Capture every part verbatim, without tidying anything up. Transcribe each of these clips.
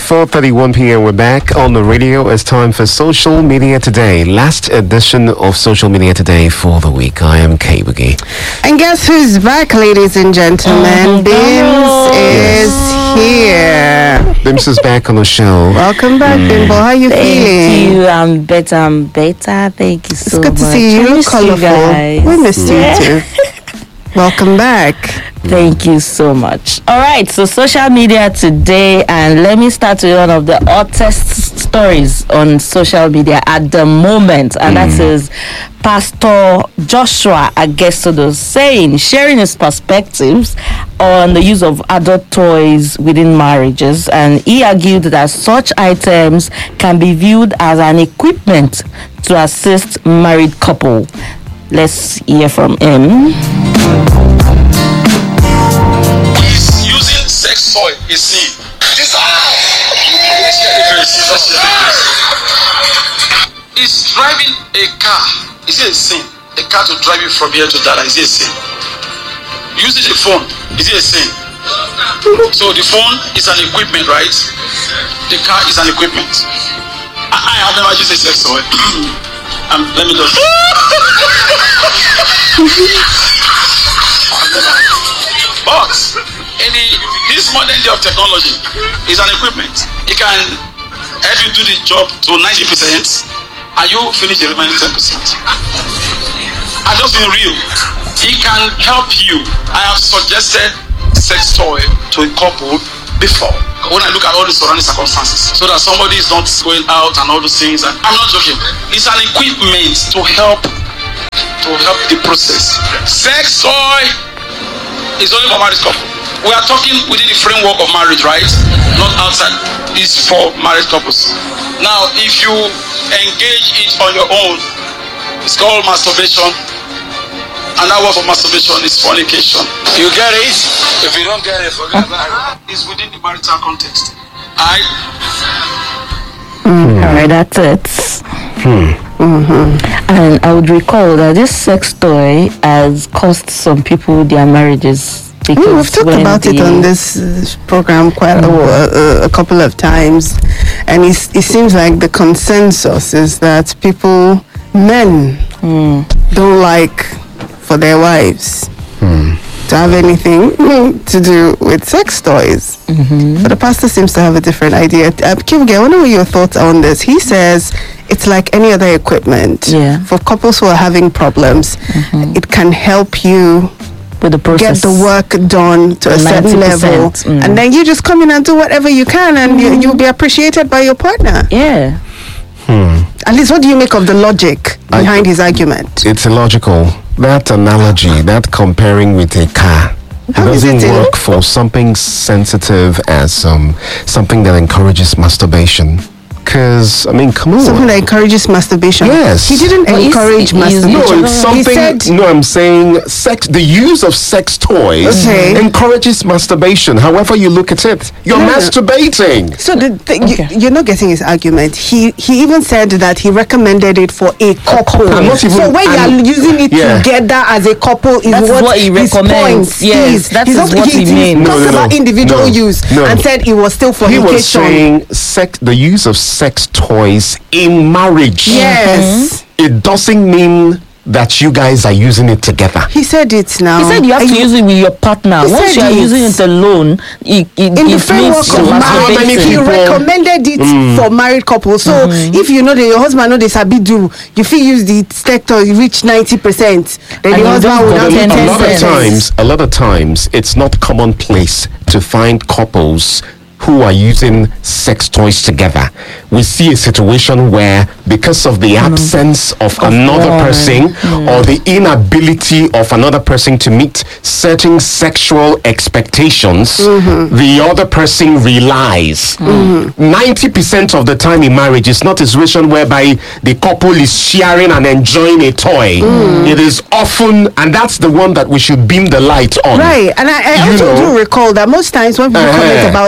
four thirty-one p.m. We're back on the radio. It's time for Social Media Today. Last edition of Social Media Today for the week. I am K Boogie. And guess who's back, ladies and gentlemen? Bims is here. Bims is back on the show. Welcome back, mm. Bimbo. How are you Thank feeling? Thank you. I'm better. I'm better. Thank you so much. It's good to see you. You look colorful. We missed yeah. you too. Welcome back. Thank you so much. All right, so social media today, and let me start with one of the hottest stories on social media at the moment, and mm. that is Pastor Joshua Agesodo saying, sharing his perspectives on the use of adult toys within marriages, and he argued that such items can be viewed as an equipment to assist married couple. Let's hear from him. He's using sex toy is sin. This He's driving a car. Is it a sin? A car to drive you from here to that, is it a sin? Using the phone, is it a sin? So the phone is an equipment, right? The car is an equipment. I, I have never used a sex toy. Um, let me just. But in the, this modern day of technology is an equipment. It can help you do the job to ninety percent, and you finish the remaining ten percent. I'm just being real. It can help you. I have suggested sex toy to a couple before. When I look at all the surrounding circumstances, so that somebody is not going out and all those things. And I'm not joking. It's an equipment to help to help the process. Sex toy is only for married couple. We are talking within the framework of marriage, right? Not outside. It's for married couples. Now, if you engage it on your own, it's called masturbation. And that word for masturbation is fornication. You get it? If you don't get it, forget about it. It's within the marital context. I. Mm. All right, that's it. Hmm. Mm-hmm. And I would recall that this sex toy has cost some people their marriages. Because we've talked about the, it on this program quite mm. a, a, a couple of times, and it's, it seems like the consensus is that people, men, mm. don't like for their wives hmm. to have anything to do with sex toys. Mm-hmm. But the pastor seems to have a different idea. Uh, Kim, I wonder what your thoughts are on this. He says it's like any other equipment. Yeah. For couples who are having problems, mm-hmm. it can help you with the process. Get the work done to a certain level. Mm. And then you just come in and do whatever you can, and mm-hmm. you, you'll be appreciated by your partner. Yeah. Hmm. At least, what do you make of the logic behind I, his argument? It's illogical. That analogy, that comparing with a car, it How doesn't it work for something sensitive as um, something that encourages masturbation. Because, I mean, come on. Something that encourages masturbation. Yes. He didn't well, encourage he's, he's, masturbation. No, it's something. Said, no, I'm saying sex. The use of sex toys okay. encourages masturbation. However you look at it, you're yeah. masturbating. So the, the, okay. you, you're not getting his argument. He he even said that he recommended it for a couple. I'm not even, so when I'm, you're using it yeah. together as a couple, is that's what, what he recommends. Yes, that's not, what he, he means. He no, talked no, about no, individual no, use no. and said it was still fornication. He was saying sex. The use of sex toys in marriage. Yes. Mm-hmm. It doesn't mean that you guys are using it together. He said it now. He said you have I, to use it with your partner. He Once you are it. using it alone, it, it, in it the framework means of marriage, he people. recommended it mm. for married couples. So mm-hmm. if you know that your husband know they sabi do, you feel use the sector reach ninety percent, then and the husband would have ten ten percent. A lot of percent. times, a lot of times, it's not commonplace to find couples who are using sex toys together. We see a situation where, because of the absence of, of another one. person mm. or the inability of another person to meet certain sexual expectations, mm-hmm. the other person relies. Mm-hmm. ninety percent of the time in marriage, it's not a situation whereby the couple is sharing and enjoying a toy. Mm. It is often, and that's the one that we should beam the light on. Right, and I, I also know, do recall that most times when people uh, comment about this, they say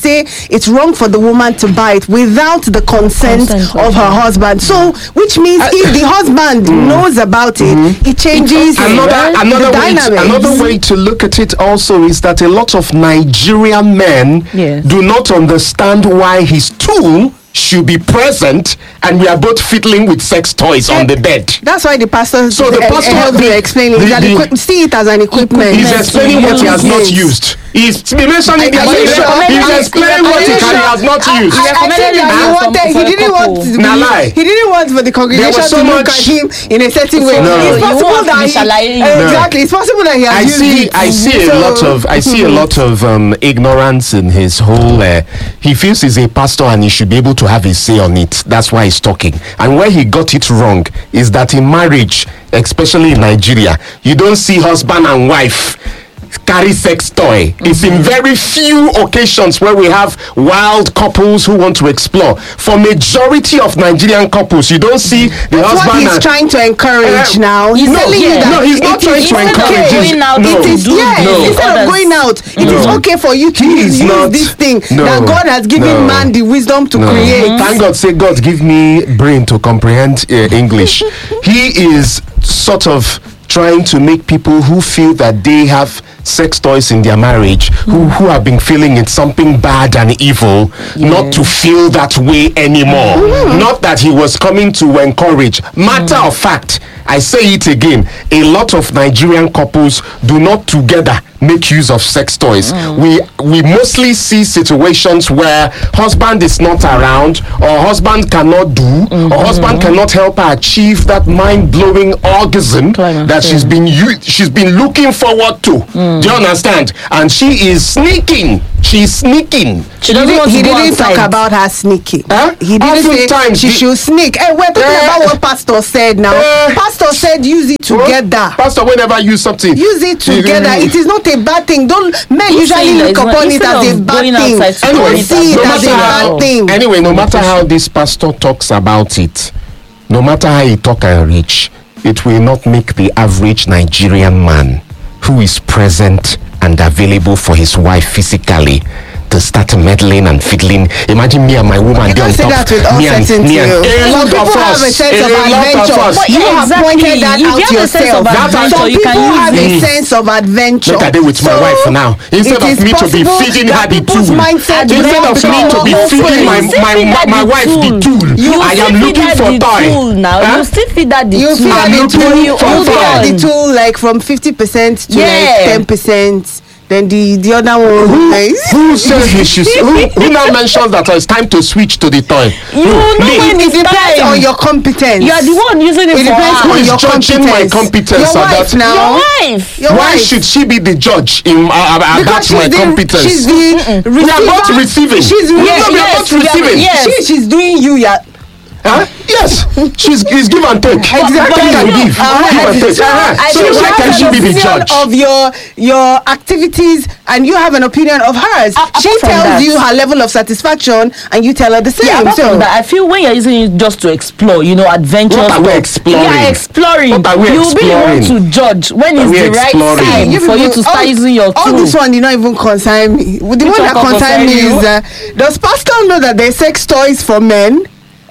say it's wrong for the woman to buy it without the consent, Consent, of her husband. So, which means if the husband knows about it, it changes Another the another way to, dynamics. another way to look at it also is that a lot of Nigerian men Yes. do not understand why his tool should be present and we are both fiddling with sex toys on the bed. That's why the pastor So the uh, pastor- helped me the- explain it. the- That the- equip- see it as an equipment. He's explaining what he has not Yes. used. He's he mentioned it Are you yesterday. sure? He's Are you- explaining are what he you can- he sure? has not I- used. I, I think recommended that it he for- wanted. for He a didn't want. couple. To Nah, be, lie. he didn't want for the congregation was to so look much- at him in a certain way. No. It's You possible want that he, Mishalaye. uh, No. exactly. It's possible that he has I used see. it. I see a So- lot of. I see a lot of um, ignorance in his whole. Uh, he feels he's a pastor and he should be able to have a say on it. That's why he's talking. And where he got it wrong is that in marriage, especially in Nigeria, you don't see husband and wife carry sex toy. It's in very few occasions where we have wild couples who want to explore. For majority of Nigerian couples, you don't see the That's what husband he's and trying to encourage Uh, now. He's no, telling you yeah. that no, he's not it trying is to okay. encourage it. Going out No. It is do- yes. No. Instead of others. going out, it is No. okay for you to He use is not- this thing No. that God has given No. man the wisdom to No. create. Thank God, say God, give me brain to comprehend uh, English. He is sort of trying to make people who feel that they have sex toys in their marriage, who, who have been feeling it's something bad and evil, not to feel that way anymore. Not that he was coming to encourage. Matter of fact, I say it again, a lot of Nigerian couples do not together make use of sex toys. We we mostly see situations where husband is not around, or husband cannot do, or husband cannot help her achieve that mind-blowing orgasm Climax, that she's yeah. been u- she's been looking forward to. Do you understand? And she is sneaking. She's sneaking. She doesn't want he to go didn't outside. talk about her sneaking. Huh? He didn't say Oftentimes she the- should sneak. Hey, we're talking Eh. about what Pastor said now. Eh. Pastor said use it together. Pastor, whenever you use something, Use it together. It is not a bad thing. Don't men Who's usually saying that look it's not- upon it instead as a of bad going thing. outside to Anyway, Don't do it see it no as a matter how, bad thing. anyway, no matter how this pastor talks about it, no matter how he talk and reach, it will not make the average Nigerian man who is present and available for his wife physically to start meddling and fiddling. Imagine me and my woman You there on don't say top. that with all me and, certainty. me and oh. a Some lot people of have us, a sense a of lot of adventure. us. But You yeah, have exactly. pointed that If you out have a sense yourself. of adventure, Some you can people use have a it. sense of adventure. Look at it with my So, wife now. Instead it of is me to be possible feeding that her the people's tool, mindset will instead of not me to be become feeding my open. my, my, my wife the tool, You I still am feed looking her for the toy. tool now. Huh? You still feed that the You tool. feel I'm that the looking tool, for you feel that fun. the tool like from fifty percent to Yeah. like ten percent. Then the the other one. like- Who says he should? Who, who now mentions that it's time to switch to the toy? You Who? know Me. when It it's depends time. on your competence. You are the one using it, It for depends her. Who on is your judging competence. my competence Your at wife that? now. Your wife. Your Why wife. should she be the judge in uh, uh, about Because my she's the, competence? she's the we are both receiver. receiving. She's no, yes, we are yes, both we are- receiving. yes. She, she's doing you. Yeah. Huh? Yes, she's it's give and take. Exactly. Take and Uh, give. uh, Give and take. so, Uh-huh. So she why has can an she be the opinion judge? of your your activities, and you have an opinion of hers? A- She apart from tells that- you her level of satisfaction, and you tell her the same. Yeah, apart so from that, I feel when you're using it just to explore, you know, adventure. What are we stuff, exploring? Yeah, exploring. What are we You'll be the one exploring? to judge when Are is we the right exploring? time you for you people- to start all, using your all tool. this one did not even concern me. The Which one one that concern concern me you? is uh, does Pascal know that there's sex toys for men?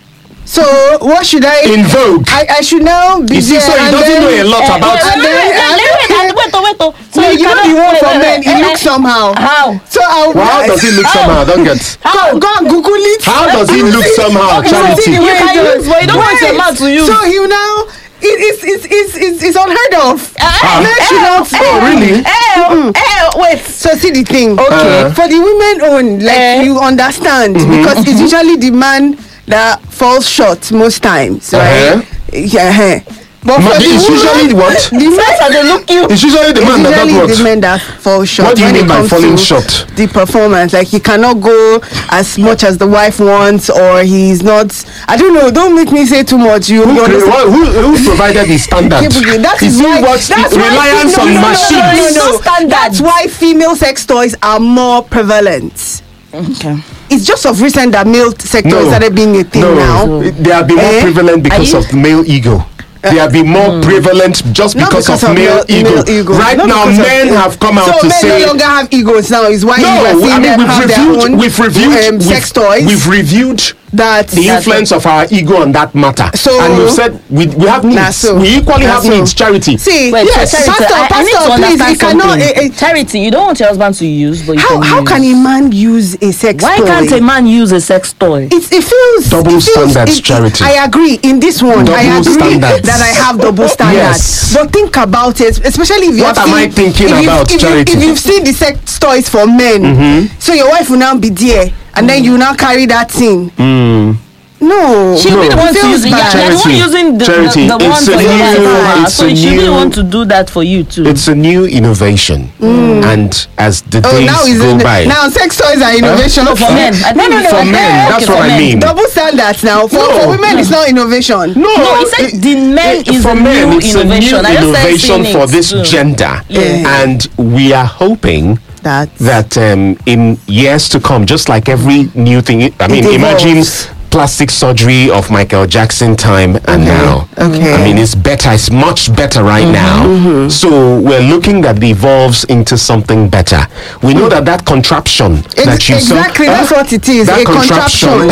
So what should I In vogue. I, I should now be You see, there so he and doesn't then- know a lot Eh, about wait, and wait, then- wait, and wait, wait, then- wait, wait, wait. So No, you you know cannot- the one wait, for wait, men. wait, It eh, looks somehow. How? So I'll How does it look somehow? I don't get. Go, go and Google it. How does it look somehow, Okay, Charity? see the You way can it use, but you don't want your Wait. mouth to use. So you now, it, it's, it's, it's, it's, it's unheard of. Ah. Men should not. Oh, really? Eh, eh, wait. So see the thing. Okay. For the women own, like Eh. you understand, because it's usually the man that falls short most times, right? Uh-huh. Yeah. uh-huh. But Ma- for the it's woman, usually what? The men, First, I dey look you. It's usually the man that usually does the what? men that fall short. What do you when mean it by comes falling to short? The performance, like he cannot go as much as the wife wants, or he's not. I don't know. Don't make me say too much. You, Who, you cre- understand? what- who, who provided the standard? Okay, that is is it why, what that's why reliance no, on no, no, machines? No, no, It's no, not standard. That's why female sex toys are more prevalent. Okay. It's just of recent that male sex toys started being a thing no, now. they have been more Eh? prevalent because Are of male ego. they have been more mm. prevalent just Not because, because of, of male, male, ego. male ego. Right Not now, because of- men have come out so to men say. no longer have egos now. Is why No, you are seeing I mean them we've have their reviewed, own we've reviewed, um, we've, sex toys. We've reviewed that the influence of our ego on that matter. So- and we've said we, we have needs. Nah, so- we equally nah, have so- needs. Charity. See, Wait, yes. Charity, Pastor, I, I need Pastor, to please, understand you cannot- something. eh, eh, Charity, you don't want your husband to use, but you how can how use. can a man use a sex Why toy? can't a man use a sex toy? It, it feels Double it feels, standards, it- Charity. I agree in this one. I Double agree standards. that I have double standards. Yes. But think about it, especially if you What have am seen, I thinking if you've- about, if, you, Charity? if you've seen the sex toys for men, so your wife will now be there, and then you now carry that thing. No, She'll be the It one to feels use it. Yeah, bad. you're the one Charity, using the, Charity, the, the one it's for a your new- wife for her. it's So a she'll be the new- one to do that for you too. It's a new innovation, and as the Oh, days now is go it, by, now sex toys are innovation No, for men. I No, think no, no. for for men, that's Okay, what for I men. mean. Double standards now. For, No. for women, it's not innovation. No, No, he said it- the men it- is for a men, new it's innovation. a I new just started innovation seeing for it this too. gender, Yeah. and we are hoping That that um, in years to come, just like every new thing, I mean, It imagine evolves. plastic surgery of Michael Jackson time and now. Okay. I mean, it's better. It's much better right now. So we're looking that it evolves into something better. We know that that contraption Ex- that you exactly, saw, that's what it is, That a contraption.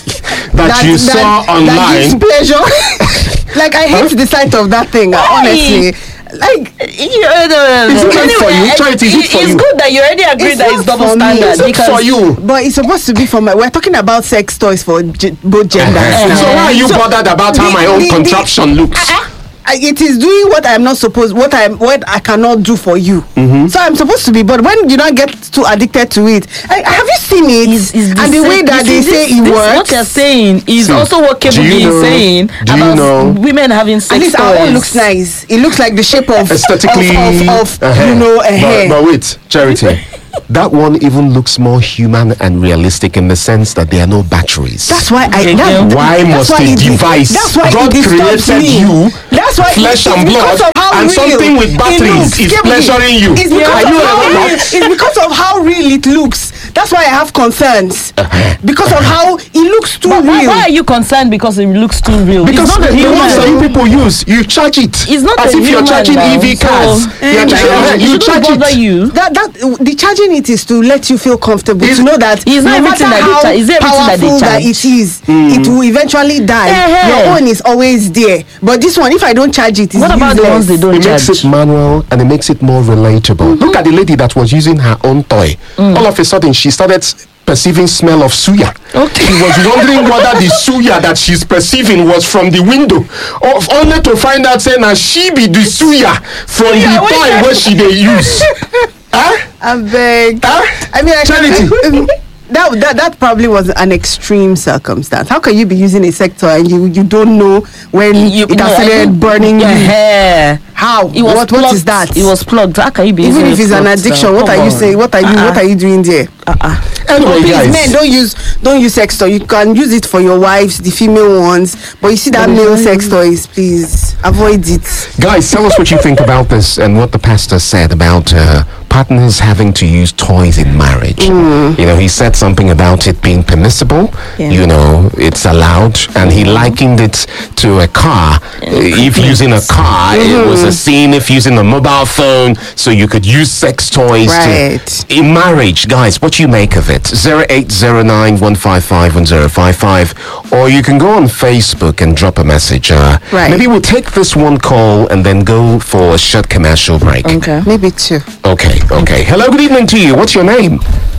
that, you saw that online. gives pleasure. Like I hate the sight of that thing. Honestly, like You, uh, no, no, Is no. it meant for you? Anyway, Charity, is it for it's you? good that you already agree It's that not it's double for me. standard It's It's because for you. but it's supposed to be for my. We're talking about sex toys for g- both genders. Uh-huh. now. So why are you So bothered about how the- my own the- the- contraption looks? I- it is doing what I'm not supposed, what I'm, what I cannot do for you. So I'm supposed to be, but when you don't get too addicted to it, I, have you seen it? is, is and the same- way that you they see, say this, it this works. What you're saying is See, also what do Kebuki you is know- saying do you about know- women having sex At least toys. our own looks nice. It looks like the shape of Aesthetically, of, of, of uh-huh. you know, a but, hair. but wait, Charity. That one even looks more human and realistic in the sense that there are no batteries. That's why I. Yeah, That, yeah. Why that's must why a it- device? That's why God it disturbs created me. you, That's why flesh it, and it's blood, because of how and real something with it batteries looks. is Kebuki, pleasuring you. It's because, Are of you how, aware of real- that? it's because of how real it looks. That's why I have concerns. Because of how it looks too But why, real. why are you concerned because it looks too real? Because it's not a the human. ones that you people use, you charge it. It's not as a if you're human charging now, E V so- cars. Eh, You're it charging- It you shouldn't charge bother it. you. That that the charging it is to let you feel comfortable, It's- to know that it's not no everything matter that they how charge- it's everything that they powerful that charge. it is, it will eventually die. Eh-heh. Your own is always there, but this one, if I don't charge it, it's What about the useless. ones they don't It makes charge? it manual and it makes it more relatable. Look at the lady that was using her own toy. All of a sudden, she started perceiving smell of suya. Okay. She was wondering whether the suya that she's perceiving was from the window, of only to find out saying that she be the suya from Suya, the what toy is where she they use. Huh? I beg. Huh? I mean, I Charity. can, that, that that probably was an extreme circumstance. How can you be using a sector and you you don't know when You- it no, has I started think burning your you? hair. How? It was what plugged. what is that? It was plugged. How can you be Even using if it it's an plugged, addiction, sir? what are Come you on. saying? What are you Uh-uh. what are you doing there? Uh-uh. Anyway, Please, guys. men, don't use don't use sex toy. You can use it for your wives, the female ones, but you see that male sex toys, please avoid it. Guys, tell us what you think about this and what the pastor said about uh, partners having to use toys in marriage. You know, he said something about it being permissible. Yeah. You know, it's allowed, and he likened it to a car. Uh, if using a car, it was a sin. If using a mobile phone, so you could use sex toys Right. to, in marriage. Guys, what you make of it? zero eight zero nine one five five one zero five five, or you can go on Facebook and drop a message. Uh, Right. Maybe we'll take this one call and then go for a short commercial break. Okay. Maybe two. Okay, okay. Hello, good evening to you. What's your name?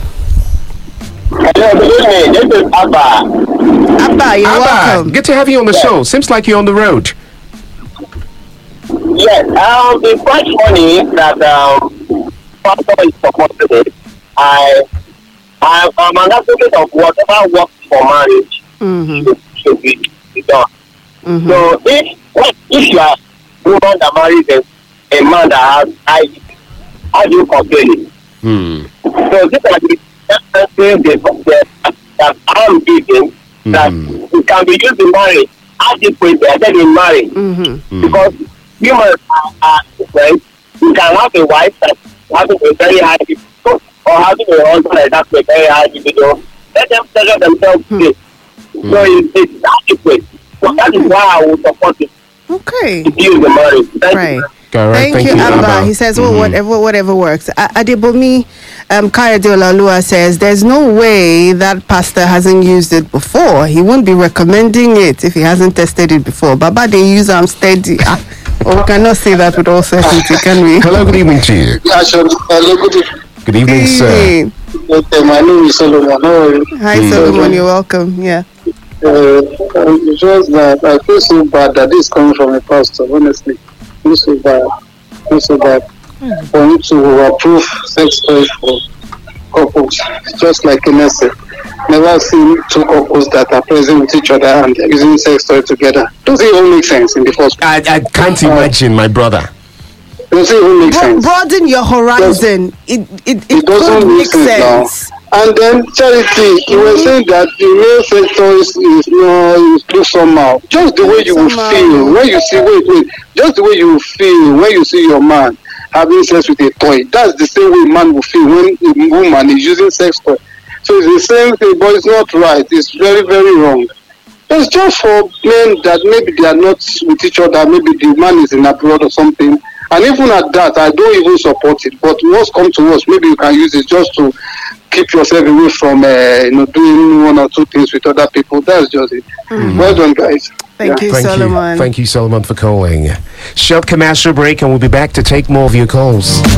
Hello, good evening. This is Abba. Abba, you're Abba, welcome. good to have you on the show. Seems like you're on the road. Yes, um, it's quite funny that um, pastor is supporting it. I, I, I'm an advocate of whatever works for marriage should, should be, be done. So if what if you are a woman that marries a, a man that has I D, how do you compare it? Hmm. So these are the sentences that, that I'm giving that it can be used in marriage. Adequately, I said in marriage. Because humans are, are different. You can have a wife that having a very high libido, or having a husband that has a very high libido. Let them pleasure themselves today. So it, it's adequate. So that is why I will support it. Okay. Use the marriage. Thank Right. you. All right, Thank, you, Amber. Abba. He says, well, whatever, whatever works. A- Adebomi um, Kayode Olalua says, there's no way that pastor hasn't used it before. He won't be recommending it if he hasn't tested it before. Baba, they use them steady. Ah, oh, we cannot say that with all certainty, can we? Hello, good evening to you. Yeah, sure. Hello, good evening. Good evening, sir. Evening. Okay, my name is Solomon. How are you? Hi, Solomon. You're welcome. Yeah. Uh, it's just that I feel so bad that this is coming from a pastor, honestly. I feel so bad. I feel so bad. For him to approve sex toys for couples, just like Ines said. Never seen two couples that are present with each other and they're using sex toys together. Doesn't even make sense in the first place. I, I can't imagine, my brother. Doesn't even make Bro- sense. broaden your horizon. It it, it, It doesn't could make make sense now. sense. And then Charity, you were saying that the male sector is, is no, is look somehow. Just the way you will Somehow. feel when you see, wait, wait, just the way you will feel when you see your man having sex with a toy. That's the same way a man will feel when a woman is using sex toy. So it's the same thing, but it's not right. It's very, very wrong. It's just for men that maybe they are not with each other. Maybe the man is in abroad or something. And even at that, I don't even support it. But what's come to us, maybe you can use it just to keep yourself away from, uh, you know, doing one or two things with other people. That's just it. Mm-hmm. Well done, guys. Thank Yeah. you, Thank Solomon. you. Thank you, Solomon, for calling. Short commercial break, and we'll be back to take more of your calls.